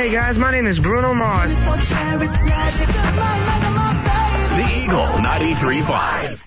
Hey guys, my name is Bruno Mars. The Eagle 93.5.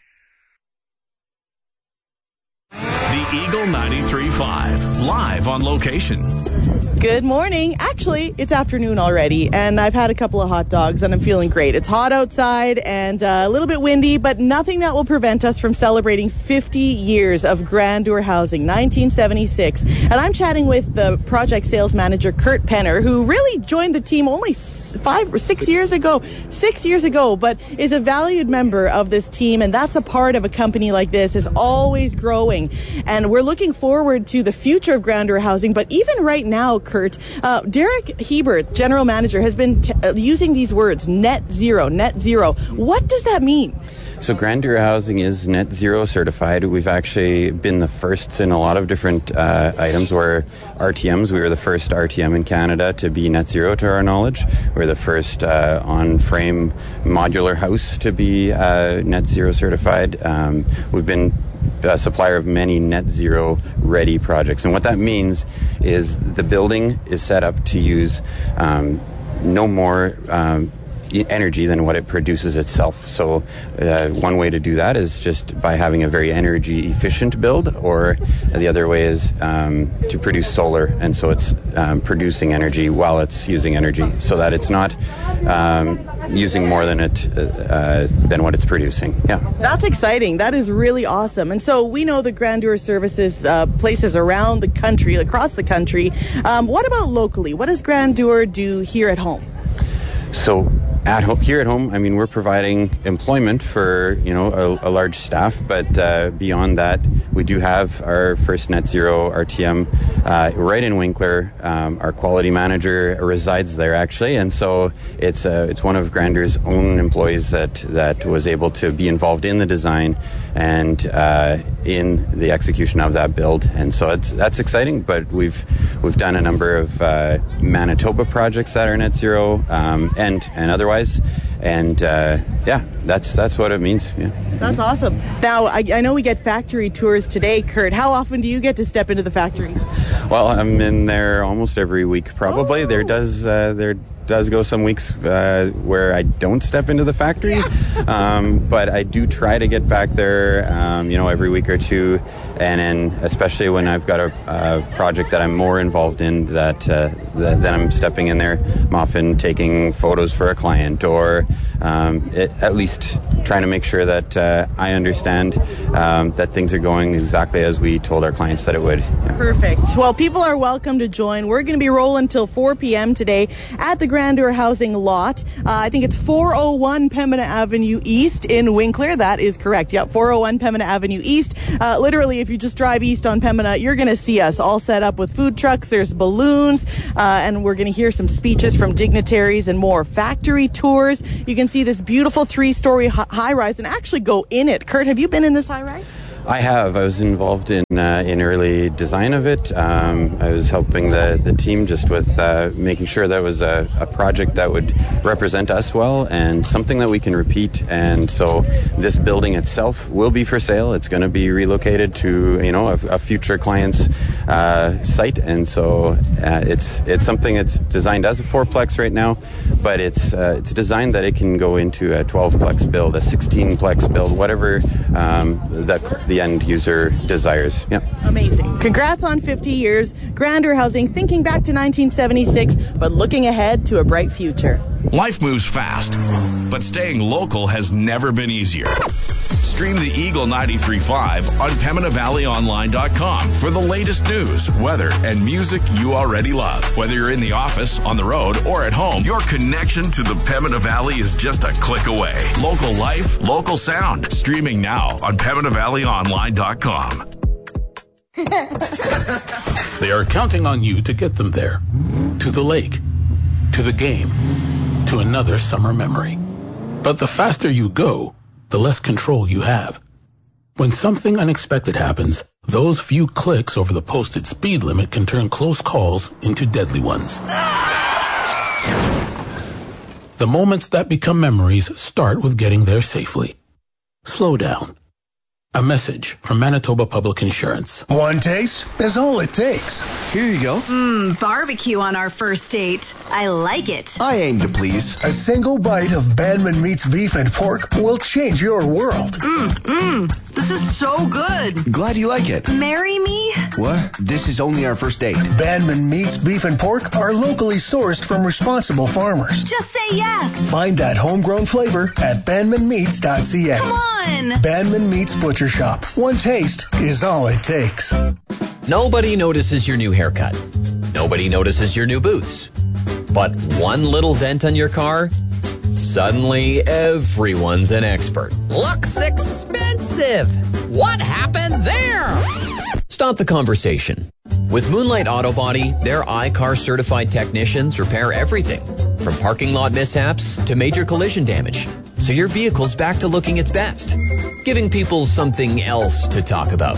The Eagle 93.5, live on location. Good morning. Actually, it's afternoon already, and I've had a couple of hot dogs, and I'm feeling great. It's hot outside and a little bit windy, but nothing that will prevent us from celebrating 50 years of Grandeur Housing, 1976. And I'm chatting with the project sales manager, Kurt Penner, who really joined the team only 5 or 6 years ago. 6 years ago, but is a valued member of this team, and that's a part of a company like this, is always growing. And we're looking forward to the future of Grandeur Housing, but even right now, Kurt, Derek Hebert, general manager, has been using these words, net zero. What does that mean? So Grandeur Housing is net zero certified. We've actually been the first in a lot of different items where RTMs, we were the first RTM in Canada to be net zero to our knowledge. We're the first on-frame modular house to be net zero certified. We've been a supplier of many net zero ready projects. And what that means is the building is set up to use no more energy than what it produces itself. So one way to do that is just by having a very energy efficient build, or the other way is to produce solar, and so it's producing energy while it's using energy, so that it's not using more than what it's producing. Yeah, that's exciting. That is really awesome. And so we know the Grandeur services places around the country, across the country. What about locally? What does Grandeur do here at home? So here at home, I mean, we're providing employment for, a large staff, but beyond that, we do have our first net zero RTM right in Winkler. Our quality manager resides there, actually, and so it's one of Grandeur's own employees that was able to be involved in the design and in the execution of that build, and so that's exciting. But we've done a number of Manitoba projects that are net zero and otherwise. And that's what it means. Yeah. That's awesome. Now, I know we get factory tours today, Kurt. How often do you get to step into the factory? Well, I'm in there almost every week, probably. Oh. There does go some weeks where I don't step into the factory, but I do try to get back there, every week or two, and then especially when I've got a project that I'm more involved in, that I'm stepping in there. I'm often taking photos for a client, or at least trying to make sure that I understand that things are going exactly as we told our clients that it would. Yeah. Perfect. Well, people are welcome to join. We're going to be rolling till 4 p.m. today at the Grandeur Housing lot. I think it's 401 Pembina Avenue East in Winkler. That is correct. Yep, 401 Pembina Avenue East. Literally, if you just drive east on Pembina, you're going to see us all set up with food trucks. There's balloons, and we're going to hear some speeches from dignitaries and more. Factory tours. You can see this beautiful 3-story high-rise and actually go in it. Kurt, have you been in this high-rise? I have. I was involved in early design of it. I was helping the team just with making sure that was a project that would represent us well and something that we can repeat. And so this building itself will be for sale. It's going to be relocated to a future client's site, and so it's something that's designed as a 4-plex right now, but it's designed that it can go into a 12-plex build, a 16-plex build, whatever the end user desires. Yeah. Amazing. Congrats on 50 years. Grandeur Housing, thinking back to 1976, but looking ahead to a bright future. Life moves fast, but staying local has never been easier. Stream the Eagle 93.5 on PembinaValleyOnline.com for the latest news, weather, and music you already love. Whether you're in the office, on the road, or at home, your connection to the Pembina Valley is just a click away. Local life, local sound. Streaming now on PembinaValleyOnline.com. They are counting on you to get them there. To the lake. To the game. To another summer memory. But the faster you go, the less control you have. When something unexpected happens, those few clicks over the posted speed limit can turn close calls into deadly ones. The moments that become memories start with getting there safely. Slow down. A message from Manitoba Public Insurance. One taste is all it takes. Here you go. Barbecue on our first date. I like it. I aim to please. A single bite of Bandman Meats beef and pork will change your world. This is so good. Glad you like it. Marry me? What? This is only our first date. Bandman Meats beef and pork are locally sourced from responsible farmers. Just say yes. Find that homegrown flavor at bandmanmeats.ca. Come on. Bandman Meats Butcher Shop. One taste is all it takes. Nobody notices your new haircut. Nobody notices your new boots. But one little dent on your car? Suddenly, everyone's an expert. Looks expensive. What happened there? Stop the conversation. With Moonlight Auto Body, their iCar certified technicians repair everything, from parking lot mishaps to major collision damage, so your vehicle's back to looking its best, giving people something else to talk about.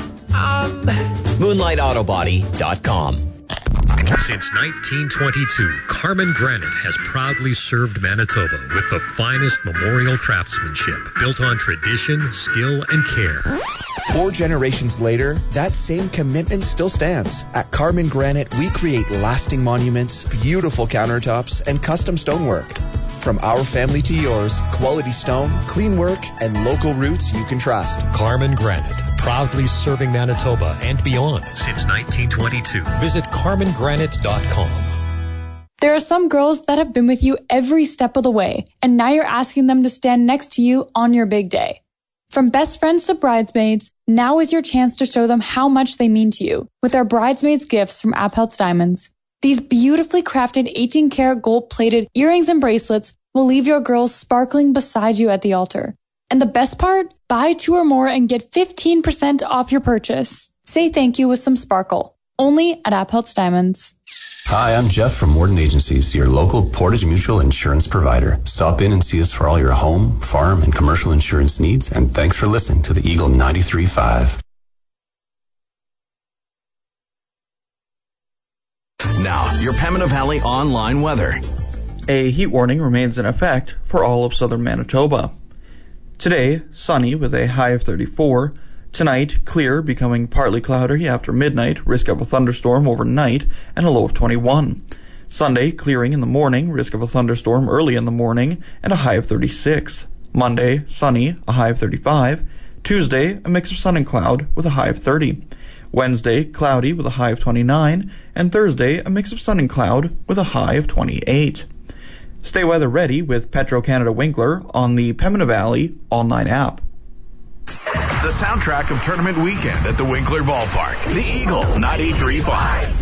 MoonlightAutobody.com. Since 1922, Carmen Granite has proudly served Manitoba with the finest memorial craftsmanship built on tradition, skill, and care. 4 generations later, that same commitment still stands. At Carmen Granite, we create lasting monuments, beautiful countertops, and custom stonework. From our family to yours, quality stone, clean work, and local roots you can trust. Carmen Granite, proudly serving Manitoba and beyond since 1922. Visit CarmenGranite.com. There are some girls that have been with you every step of the way, and now you're asking them to stand next to you on your big day. From best friends to bridesmaids, now is your chance to show them how much they mean to you with our bridesmaids gifts from Appeltz Diamonds. These beautifully crafted 18-karat gold-plated earrings and bracelets will leave your girls sparkling beside you at the altar. And the best part? Buy 2 or more and get 15% off your purchase. Say thank you with some sparkle. Only at Appeltz Diamonds. Hi, I'm Jeff from Warden Agencies, your local Portage Mutual insurance provider. Stop in and see us for all your home, farm, and commercial insurance needs. And thanks for listening to the Eagle 93.5. Now, your Pembina Valley online weather. A heat warning remains in effect for all of southern Manitoba. Today, sunny with a high of 34. Tonight, clear, becoming partly cloudy after midnight, risk of a thunderstorm overnight, and a low of 21. Sunday, clearing in the morning, risk of a thunderstorm early in the morning, and a high of 36. Monday, sunny, a high of 35. Tuesday, a mix of sun and cloud with a high of 30. Wednesday, cloudy with a high of 29, and Thursday, a mix of sun and cloud with a high of 28. Stay weather ready with Petro-Canada Winkler on the Pembina Valley online app. The soundtrack of tournament weekend at the Winkler Ballpark. The Eagle 93.5.